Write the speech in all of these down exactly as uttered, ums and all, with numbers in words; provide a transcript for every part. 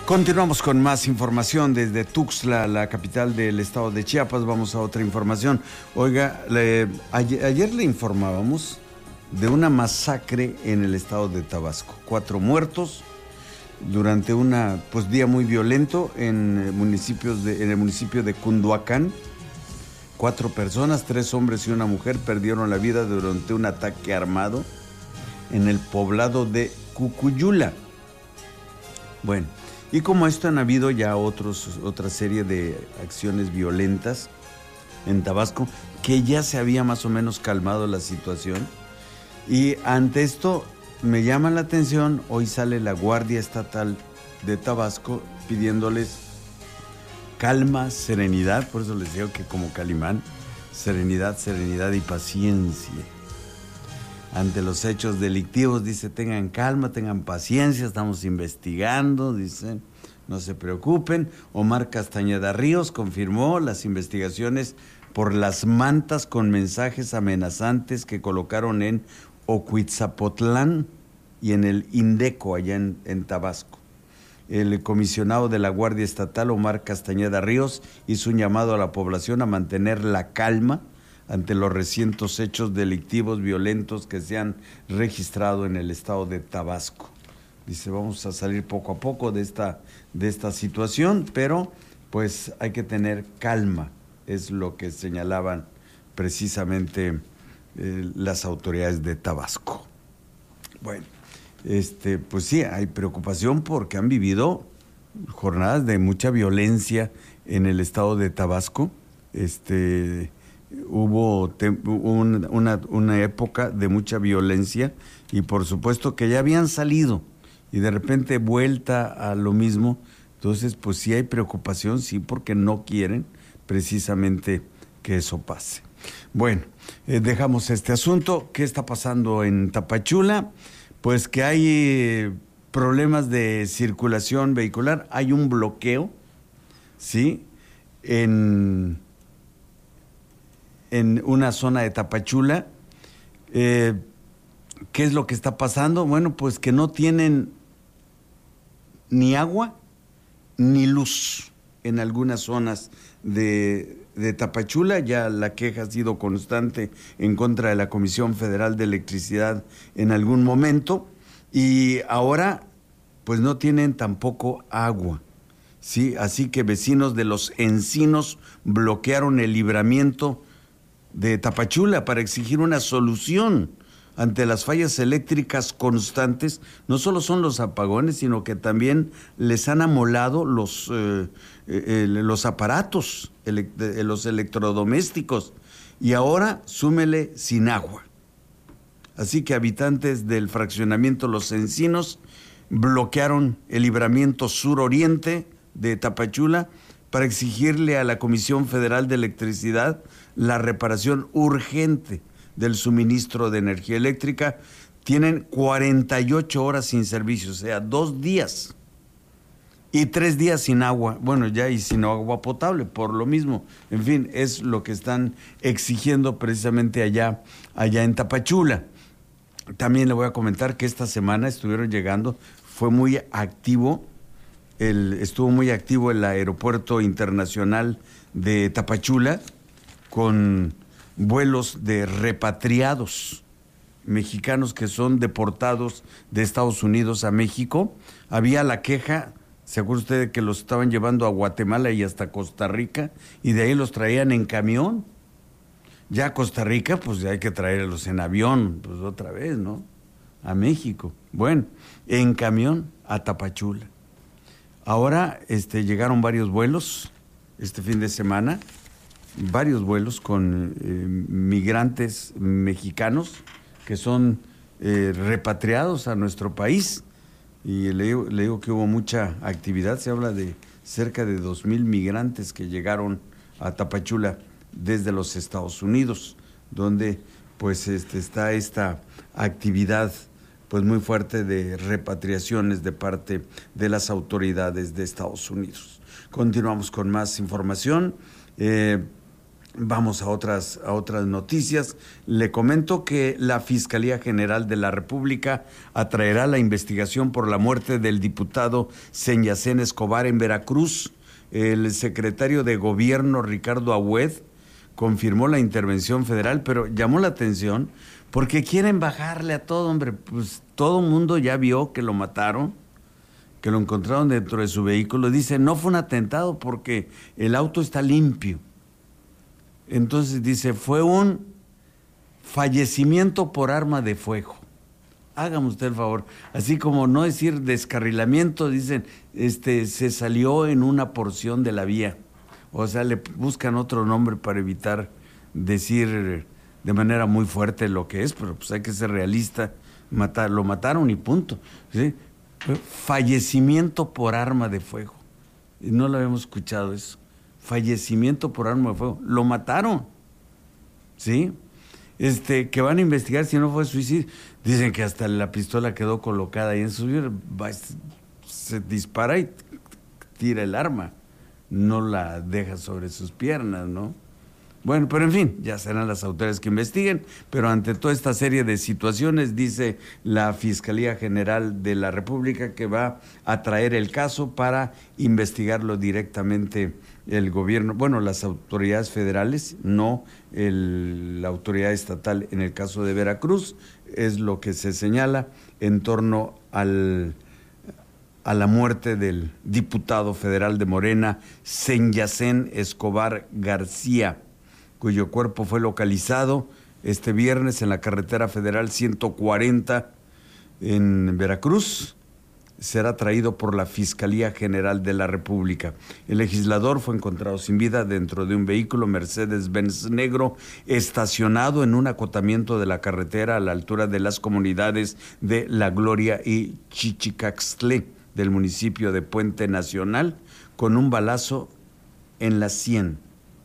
Continuamos con más información desde Tuxtla, la capital del estado de Chiapas. Vamos a otra información. Oiga, le, ayer, ayer le informábamos de una masacre en el estado de Tabasco. Cuatro muertos durante una pues día muy violento en municipios de, en el municipio de Cunduacán. Cuatro personas, tres hombres y una mujer, perdieron la vida durante un ataque armado en el poblado de Cucuyula. Bueno, y como esto han habido ya otros, otra serie de acciones violentas en Tabasco, que ya se había más o menos calmado la situación. Y ante esto me llama la atención, hoy sale la Guardia Estatal de Tabasco pidiéndoles calma, serenidad, por eso les digo que como Calimán, serenidad, serenidad y paciencia. Ante los hechos delictivos, dice, tengan calma, tengan paciencia, estamos investigando, dice, no se preocupen. Omar Castañeda Ríos confirmó las investigaciones por las mantas con mensajes amenazantes que colocaron en Ocuitzapotlán y en el Indeco, allá en, en Tabasco. El comisionado de la Guardia Estatal, Omar Castañeda Ríos, hizo un llamado a la población a mantener la calma ante los recientes hechos delictivos violentos que se han registrado en el estado de Tabasco. Dice, vamos a salir poco a poco de esta, de esta situación, pero pues hay que tener calma, es lo que señalaban precisamente eh, las autoridades de Tabasco. Bueno, este, pues sí, hay preocupación porque han vivido jornadas de mucha violencia en el estado de Tabasco. Este... Hubo te, un, una, una época de mucha violencia y por supuesto que ya habían salido y de repente vuelta a lo mismo. Entonces pues sí hay preocupación, sí, porque no quieren precisamente que eso pase. Bueno, eh, dejamos este asunto. ¿Qué está pasando en Tapachula? Pues que hay eh, problemas de circulación vehicular, hay un bloqueo, ¿sí? En... en una zona de Tapachula. Eh, ¿Qué es lo que está pasando? Bueno, pues que no tienen ni agua ni luz en algunas zonas de, de Tapachula. Ya la queja ha sido constante en contra de la Comisión Federal de Electricidad en algún momento, y ahora pues no tienen tampoco agua. Sí, así que vecinos de Los Encinos bloquearon el libramiento de Tapachula para exigir una solución ante las fallas eléctricas constantes. No solo son los apagones, sino que también les han amolado los, eh, eh, los aparatos, ele- de, los electrodomésticos, y ahora súmele sin agua. Así que habitantes del fraccionamiento Los Encinos bloquearon el libramiento sur-oriente de Tapachula para exigirle a la Comisión Federal de Electricidad la reparación urgente del suministro de energía eléctrica. Tienen cuarenta y ocho horas sin servicio, o sea, dos días y tres días sin agua. Bueno, ya y sin agua potable, por lo mismo. En fin, es lo que están exigiendo precisamente allá, allá en Tapachula. También le voy a comentar que esta semana estuvieron llegando, fue muy activo, el, estuvo muy activo el aeropuerto internacional de Tapachula, con vuelos de repatriados mexicanos que son deportados de Estados Unidos a México. Había la queja, ¿se acuerda usted de que los estaban llevando a Guatemala y hasta Costa Rica, y de ahí los traían en camión? Ya a Costa Rica, pues ya hay que traerlos en avión, pues otra vez, ¿no? A México. Bueno, en camión a Tapachula. Ahora este, llegaron varios vuelos este fin de semana, varios vuelos con eh, migrantes mexicanos que son eh, repatriados a nuestro país, y le digo, le digo que hubo mucha actividad. Se habla de cerca de dos mil migrantes que llegaron a Tapachula desde los Estados Unidos, donde pues este, está esta actividad pues muy fuerte de repatriaciones de parte de las autoridades de Estados Unidos. Continuamos con más información. Eh, Vamos a otras, a otras noticias. Le comento que la Fiscalía General de la República atraerá la investigación por la muerte del diputado Senyacén Escobar en Veracruz. El secretario de Gobierno, Ricardo Agüed, confirmó la intervención federal, pero llamó la atención porque quieren bajarle a todo, hombre. Pues todo el mundo ya vio que lo mataron, que lo encontraron dentro de su vehículo. Dice, no fue un atentado porque el auto está limpio. Entonces dice, fue un fallecimiento por arma de fuego. Hágame usted el favor. Así como no decir descarrilamiento, dicen, este, se salió en una porción de la vía. O sea, le buscan otro nombre para evitar decir de manera muy fuerte lo que es, pero pues hay que ser realista. Matar, lo mataron y punto. ¿Sí? Fallecimiento por arma de fuego. No lo habíamos escuchado eso. Fallecimiento por arma de fuego. Lo mataron. ¿Sí? Este, que van a investigar si no fue suicidio. Dicen que hasta la pistola quedó colocada ahí en su vida. Se dispara y tira el arma. No la deja sobre sus piernas, ¿no? Bueno, pero en fin, ya serán las autoridades que investiguen, pero ante toda esta serie de situaciones, dice la Fiscalía General de la República que va a traer el caso para investigarlo directamente el gobierno, bueno, las autoridades federales, no el, la autoridad estatal en el caso de Veracruz, es lo que se señala en torno al, a la muerte del diputado federal de Morena, Senyacén Escobar García, cuyo cuerpo fue localizado este viernes en la carretera federal ciento cuarenta en Veracruz. Será traído por la Fiscalía General de la República. El legislador fue encontrado sin vida dentro de un vehículo Mercedes-Benz negro estacionado en un acotamiento de la carretera a la altura de las comunidades de La Gloria y Chichicaxtlé del municipio de Puente Nacional, con un balazo en la sien.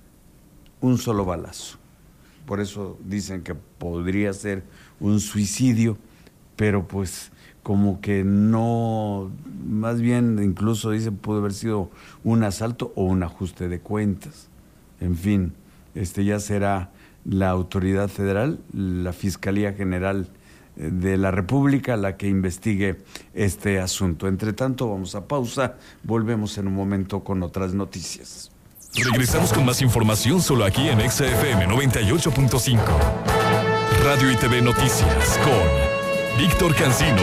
Un solo balazo. Por eso dicen que podría ser un suicidio, pero pues como que no, más bien incluso dicen pudo haber sido un asalto o un ajuste de cuentas. En fin, este ya será la autoridad federal, la Fiscalía General de la República, la que investigue este asunto. Entre tanto, vamos a pausa, volvemos en un momento con otras noticias. Regresamos con más información solo aquí en Exa F M noventa y ocho punto cinco. Radio y T V Noticias con Víctor Cancino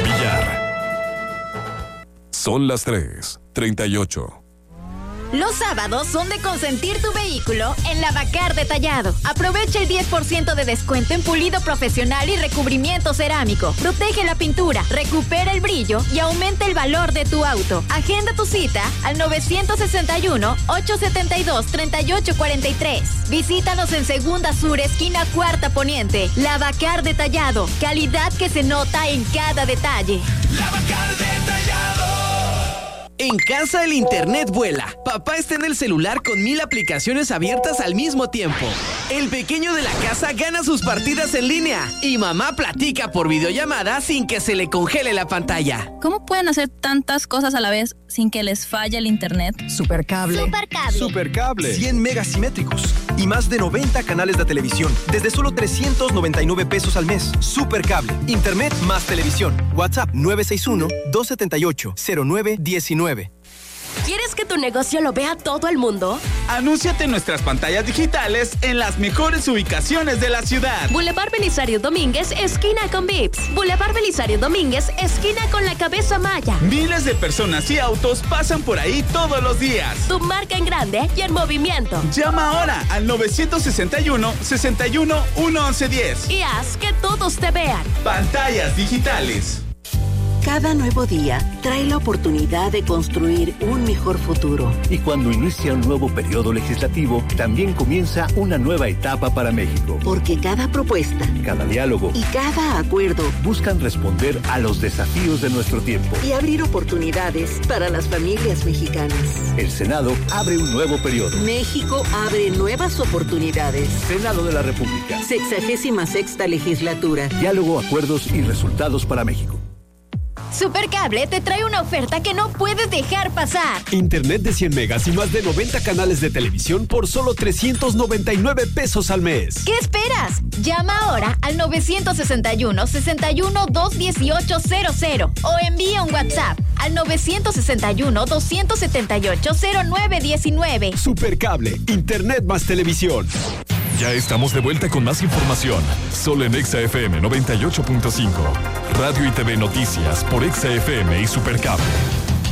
Villar. Son las tres treinta y ocho. Los sábados son de consentir tu vehículo en Lavacar Detallado. Aprovecha el diez por ciento de descuento en pulido profesional y recubrimiento cerámico. Protege la pintura, recupera el brillo y aumenta el valor de tu auto. Agenda tu cita al nueve seis uno, ocho siete dos, tres ocho cuatro tres. Visítanos en Segunda Sur, esquina Cuarta Poniente. Lavacar Detallado. Calidad que se nota en cada detalle. Lavacar Detallado. En casa el internet vuela. Papá está en el celular con mil aplicaciones abiertas al mismo tiempo. El pequeño de la casa gana sus partidas en línea. Y mamá platica por videollamada sin que se le congele la pantalla. ¿Cómo pueden hacer tantas cosas a la vez sin que les falle el internet? Supercable. Supercable. Supercable. cien megas simétricos y más de noventa canales de televisión desde solo trescientos noventa y nueve pesos al mes. Supercable. Internet más televisión. WhatsApp nueve seis uno, dos siete ocho, cero nueve uno nueve. ¿Quieres que tu negocio lo vea todo el mundo? Anúnciate en nuestras pantallas digitales en las mejores ubicaciones de la ciudad. Boulevard Belisario Domínguez, esquina con Vips. Boulevard Belisario Domínguez, esquina con la Cabeza Maya. Miles de personas y autos pasan por ahí todos los días. Tu marca en grande y en movimiento. Llama ahora al nueve seis uno, seis uno, uno once diez. Y haz que todos te vean. Pantallas digitales. Cada nuevo día trae la oportunidad de construir un mejor futuro. Y cuando inicia un nuevo periodo legislativo, también comienza una nueva etapa para México. Porque cada propuesta, cada diálogo y cada acuerdo buscan responder a los desafíos de nuestro tiempo y abrir oportunidades para las familias mexicanas. El Senado abre un nuevo periodo. México abre nuevas oportunidades. Senado de la República. Sexagésima sexta legislatura. Diálogo, acuerdos y resultados para México. Supercable te trae una oferta que no puedes dejar pasar. Internet de cien megas y más de noventa canales de televisión por solo trescientos noventa y nueve pesos al mes. ¿Qué esperas? Llama ahora al nueve seis uno, seis uno, dos uno ocho cero cero o envía un WhatsApp al nueve seis uno, dos siete ocho, cero nueve uno nueve. Supercable, Internet más televisión. Ya estamos de vuelta con más información, solo en Exa F M noventa y ocho punto cinco. Radio y T V Noticias por Exa F M y Supercable.